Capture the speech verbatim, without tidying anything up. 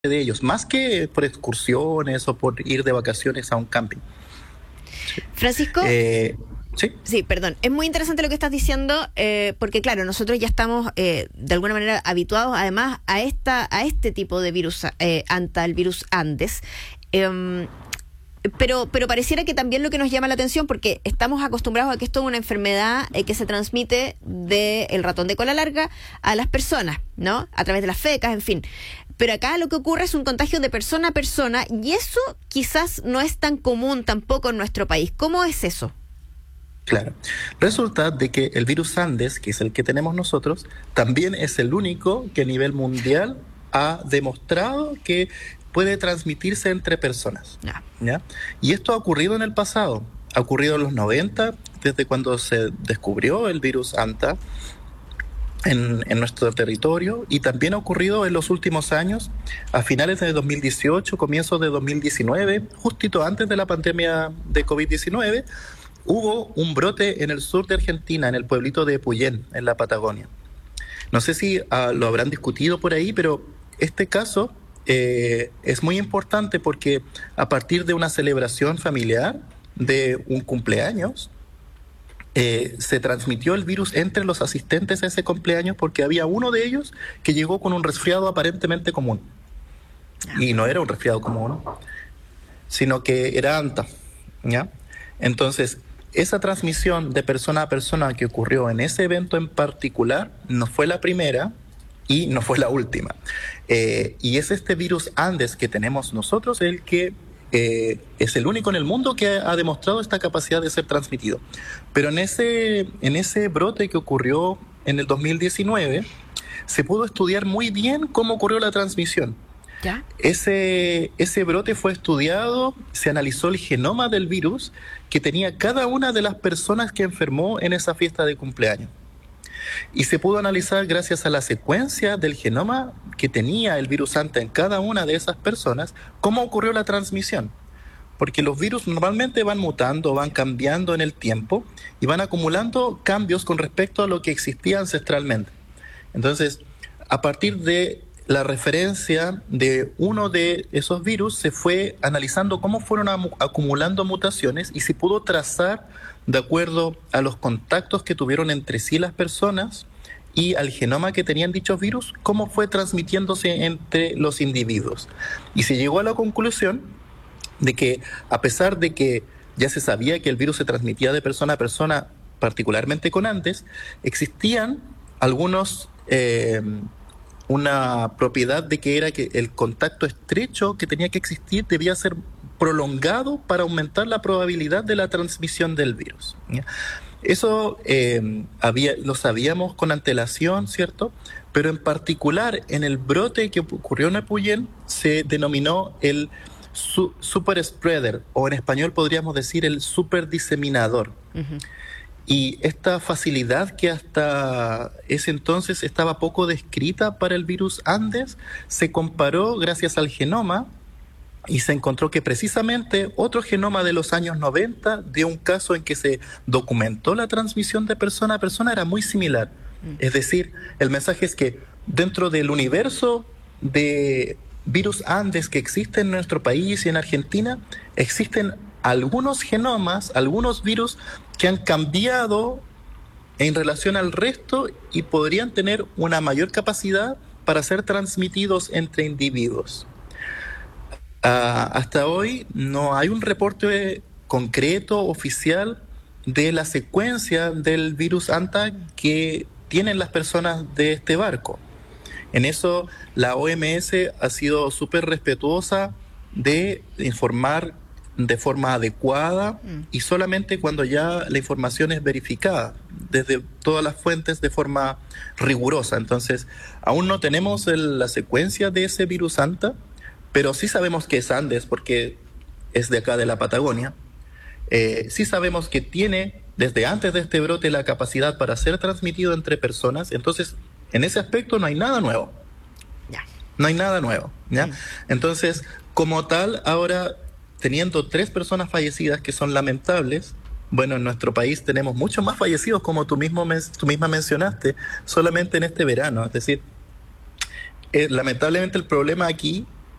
de ellos, más que por excursiones o por ir de vacaciones a un camping. Sí. Francisco, Eh, sí. sí, perdón, es muy interesante lo que estás diciendo, eh, porque claro, nosotros ya estamos eh, de alguna manera habituados además a esta a este tipo de virus, eh, anta, el virus Andes. Eh, Pero, pero pareciera que también lo que nos llama la atención, porque estamos acostumbrados a que esto es una enfermedad eh, que se transmite del ratón de cola larga a las personas, ¿no? A través de las fecas, en fin. Pero acá lo que ocurre es un contagio de persona a persona, y eso quizás no es tan común tampoco en nuestro país. ¿Cómo es eso? Claro. Resulta de que el virus Andes, que es el que tenemos nosotros, también es el único que a nivel mundial ha demostrado que puede transmitirse entre personas. Ya. ¿Ya? Y esto ha ocurrido en el pasado. Ha ocurrido en los noventa, desde cuando se descubrió el virus Anta en, en nuestro territorio, y también ha ocurrido en los últimos años, a finales de dos mil dieciocho, comienzos de dos mil diecinueve, justito antes de la pandemia de COVID diecinueve, hubo un brote en el sur de Argentina, en el pueblito de Epuyén, en la Patagonia. No sé si uh, lo habrán discutido por ahí, pero este caso eh, es muy importante porque a partir de una celebración familiar de un cumpleaños, eh, se transmitió el virus entre los asistentes a ese cumpleaños, porque había uno de ellos que llegó con un resfriado aparentemente común. Y no era un resfriado común, sino que era anta, ¿ya? Entonces, esa transmisión de persona a persona que ocurrió en ese evento en particular no fue la primera y no fue la última. Eh, y es este virus Andes que tenemos nosotros el que eh, es el único en el mundo que ha demostrado esta capacidad de ser transmitido. Pero en ese, en ese brote que ocurrió en el dos mil diecinueve, se pudo estudiar muy bien cómo ocurrió la transmisión. ¿Ya? Ese, ese brote fue estudiado, se analizó el genoma del virus que tenía cada una de las personas que enfermó en esa fiesta de cumpleaños. Y se pudo analizar, gracias a la secuencia del genoma que tenía el virus Anta en cada una de esas personas, cómo ocurrió la transmisión. Porque los virus normalmente van mutando, van cambiando en el tiempo y van acumulando cambios con respecto a lo que existía ancestralmente. Entonces, a partir de la referencia de uno de esos virus, se fue analizando cómo fueron acumulando mutaciones y se pudo trazar, de acuerdo a los contactos que tuvieron entre sí las personas y al genoma que tenían dichos virus, cómo fue transmitiéndose entre los individuos. Y se llegó a la conclusión de que, a pesar de que ya se sabía que el virus se transmitía de persona a persona, particularmente con Andes, existían algunos... Eh, una propiedad de que era que el contacto estrecho que tenía que existir debía ser prolongado para aumentar la probabilidad de la transmisión del virus, ¿ya? Eso eh, había, lo sabíamos con antelación, ¿cierto? Pero en particular en el brote que ocurrió en Epuyén se denominó el su, super spreader, o en español podríamos decir el super diseminador. Uh-huh. Y esta facilidad que hasta ese entonces estaba poco descrita para el virus Andes, se comparó gracias al genoma y se encontró que precisamente otro genoma de los años noventa, de un caso en que se documentó la transmisión de persona a persona, era muy similar. Mm. Es decir, el mensaje es que dentro del universo de virus Andes que existe en nuestro país y en Argentina, existen algunos genomas, algunos virus que han cambiado en relación al resto y podrían tener una mayor capacidad para ser transmitidos entre individuos. Uh, hasta hoy no hay un reporte concreto, oficial, de la secuencia del virus Anta que tienen las personas de este barco. En eso la O M S ha sido súper respetuosa de informar de forma adecuada mm. y solamente cuando ya la información es verificada desde todas las fuentes de forma rigurosa. Entonces, aún no tenemos el, la secuencia de ese virus Anta, pero sí sabemos que es Andes porque es de acá de la Patagonia. Eh, sí sabemos que tiene desde antes de este brote la capacidad para ser transmitido entre personas. Entonces, en ese aspecto no hay nada nuevo. Ya. No hay nada nuevo, ¿ya? Mm. Entonces, como tal, ahora, teniendo tres personas fallecidas que son lamentables, bueno, en nuestro país tenemos muchos más fallecidos, como tú, mismo, tú misma mencionaste, solamente en este verano. Es decir, eh, lamentablemente el problema aquí